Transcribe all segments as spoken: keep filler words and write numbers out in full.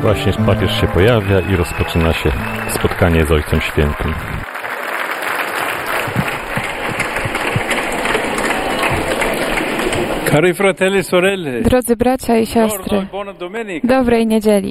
Właśnie papież się pojawia i rozpoczyna się spotkanie z Ojcem Świętym. Cari fratelli e sorelle, Drodzy bracia i siostry, dobrej niedzieli.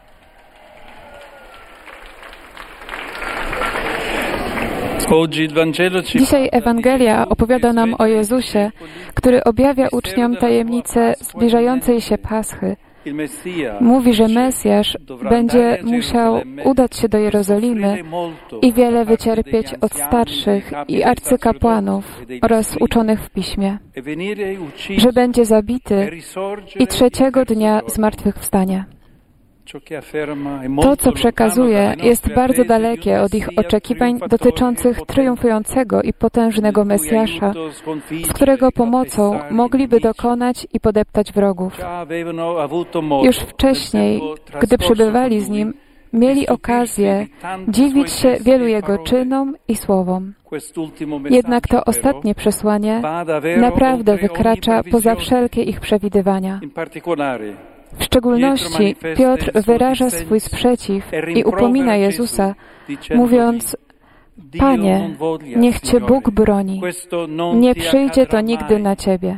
Dzisiaj Ewangelia opowiada nam o Jezusie, który objawia uczniom tajemnicę zbliżającej się Paschy. Mówi, że Mesjasz będzie musiał udać się do Jerozolimy i wiele wycierpieć od starszych i arcykapłanów oraz uczonych w Piśmie, że będzie zabity i trzeciego dnia zmartwychwstanie. To, co przekazuje, jest bardzo dalekie od ich oczekiwań dotyczących triumfującego i potężnego Mesjasza, z którego pomocą mogliby dokonać i podeptać wrogów. Już wcześniej, gdy przebywali z Nim, mieli okazję dziwić się wielu Jego czynom i słowom. Jednak to ostatnie przesłanie naprawdę wykracza poza wszelkie ich przewidywania. W szczególności Piotr wyraża swój sprzeciw i upomina Jezusa, mówiąc: Panie, niech Cię Bóg broni, nie przyjdzie to nigdy na Ciebie.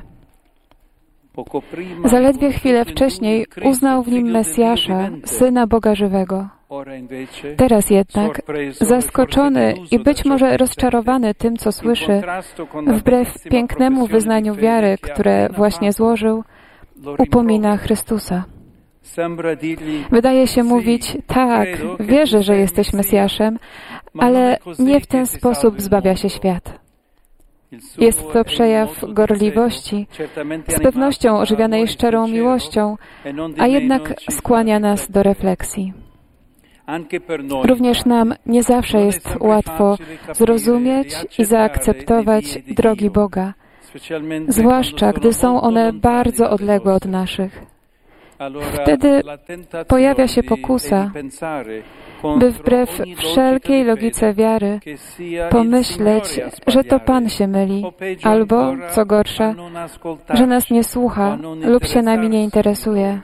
Zaledwie chwilę wcześniej uznał w nim Mesjasza, Syna Boga Żywego. Teraz jednak, zaskoczony i być może rozczarowany tym, co słyszy, wbrew pięknemu wyznaniu wiary, które właśnie złożył, upomina Chrystusa. Wydaje się mówić: tak, wierzę, że jesteś Mesjaszem, ale nie w ten sposób zbawia się świat. Jest to przejaw gorliwości, z pewnością ożywianej szczerą miłością, a jednak skłania nas do refleksji. Również nam nie zawsze jest łatwo zrozumieć i zaakceptować drogi Boga, zwłaszcza gdy są one bardzo odległe od naszych. Wtedy pojawia się pokusa, by wbrew wszelkiej logice wiary pomyśleć, że to Pan się myli, albo, co gorsza, że nas nie słucha lub się nami nie interesuje.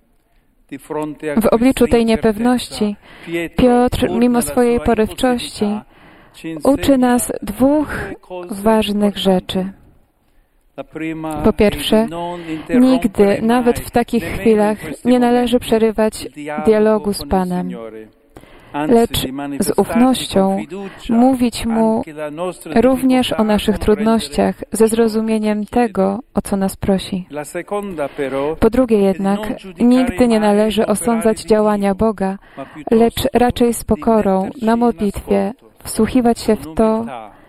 W obliczu tej niepewności Piotr, mimo swojej porywczości, uczy nas dwóch ważnych rzeczy. Po pierwsze, nigdy, nawet w takich chwilach, nie należy przerywać dialogu z Panem, lecz z ufnością mówić Mu również o naszych trudnościach ze zrozumieniem tego, o co nas prosi. Po drugie jednak, nigdy nie należy osądzać działania Boga, lecz raczej z pokorą, na modlitwie, wsłuchiwać się w to,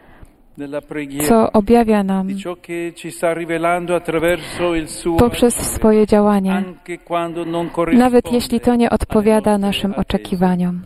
co objawia nam poprzez swoje działania, nawet jeśli to nie odpowiada naszym oczekiwaniom.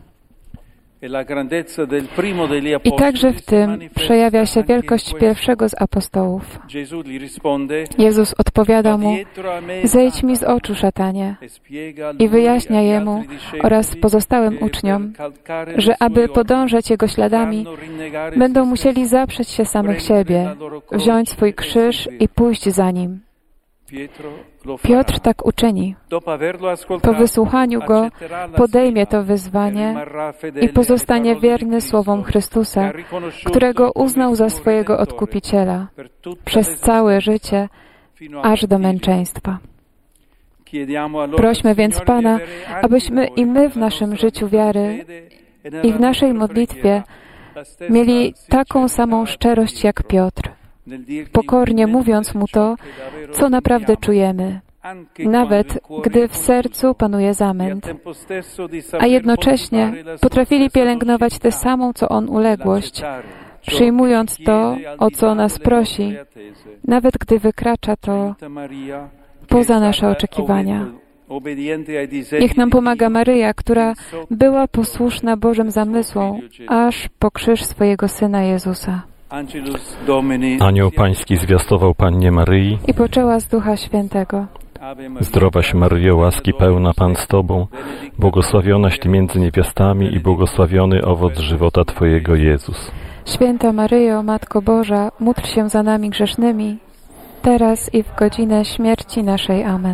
I także w tym przejawia się wielkość pierwszego z apostołów. Jezus odpowiada mu: zejdź mi z oczu, szatanie, i wyjaśnia jemu oraz pozostałym uczniom, że aby podążać Jego śladami, będą musieli zaprzeć się samych siebie, wziąć swój krzyż i pójść za Nim. Piotr tak uczyni. Po wysłuchaniu Go podejmie to wyzwanie i pozostanie wierny słowom Chrystusa, którego uznał za swojego Odkupiciela przez całe życie, aż do męczeństwa. Prośmy więc Pana, abyśmy i my w naszym życiu wiary i w naszej modlitwie mieli taką samą szczerość jak Piotr, pokornie mówiąc Mu to, co naprawdę czujemy, nawet gdy w sercu panuje zamęt, a jednocześnie potrafili pielęgnować tę samą, co On, uległość, przyjmując to, o co nas prosi, nawet gdy wykracza to poza nasze oczekiwania. Niech nam pomaga Maryja, która była posłuszna Bożym zamysłom, aż po krzyż swojego Syna Jezusa. Anioł Pański zwiastował Pannie Maryi i poczęła z Ducha Świętego. Zdrowaś Maryjo, łaski pełna, Pan z Tobą, błogosławionaś Ty między niewiastami i błogosławiony owoc żywota Twojego, Jezus. Święta Maryjo, Matko Boża, módl się za nami grzesznymi, teraz i w godzinę śmierci naszej. Amen.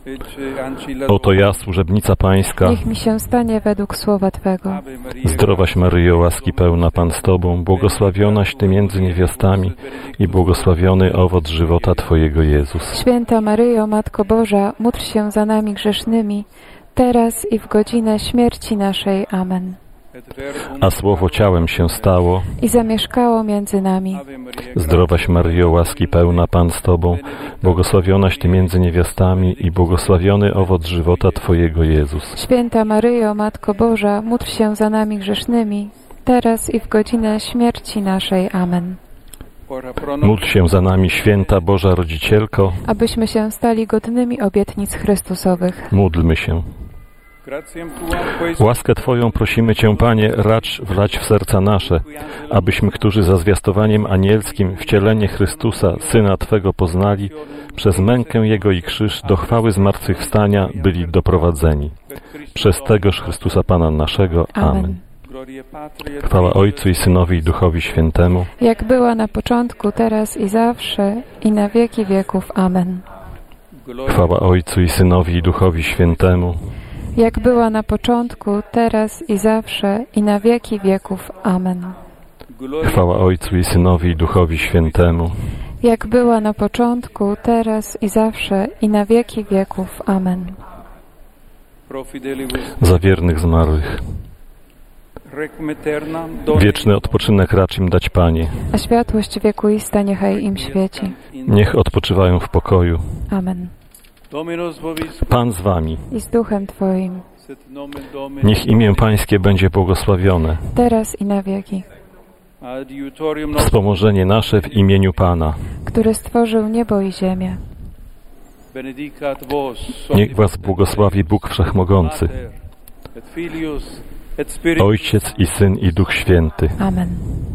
Oto ja, służebnica Pańska. Niech mi się stanie według słowa Twego. Zdrowaś Maryjo, łaski pełna, Pan z Tobą, błogosławionaś Ty między niewiastami i błogosławiony owoc żywota Twojego, Jezus. Święta Maryjo, Matko Boża, módl się za nami grzesznymi, teraz i w godzinę śmierci naszej. Amen. A Słowo ciałem się stało I zamieszkało między nami. Zdrowaś Maryjo, łaski pełna, Pan z Tobą, błogosławionaś Ty między niewiastami i błogosławiony owoc żywota Twojego, Jezus. Święta Maryjo, Matko Boża, módl się za nami grzesznymi, teraz i w godzinę śmierci naszej. Amen. Módl się za nami, święta Boża Rodzicielko, abyśmy się stali godnymi obietnic Chrystusowych. Módlmy się. Łaskę Twoją prosimy Cię, Panie, racz wlać w serca nasze, abyśmy, którzy za zwiastowaniem anielskim wcielenie Chrystusa, Syna Twego poznali, przez mękę Jego i krzyż do chwały zmartwychwstania byli doprowadzeni. Przez tegoż Chrystusa Pana naszego. Amen. Chwała Ojcu i Synowi i Duchowi Świętemu, jak była na początku, teraz i zawsze, i na wieki wieków. Amen. Chwała Ojcu i Synowi i Duchowi Świętemu, jak była na początku, teraz i zawsze, i na wieki wieków. Amen. Chwała Ojcu i Synowi i Duchowi Świętemu, jak była na początku, teraz i zawsze, i na wieki wieków. Amen. za wiernych zmarłych. Wieczny odpoczynek racz im dać, Panie. A światłość wiekuista niechaj im świeci. Niech odpoczywają w pokoju. Amen. Pan z Wami. I z duchem Twoim. Niech imię Pańskie będzie błogosławione. Teraz i na wieki. Wspomożenie nasze w imieniu Pana, który stworzył niebo i ziemię. Niech Was błogosławi Bóg Wszechmogący, Ojciec i Syn i Duch Święty. Amen.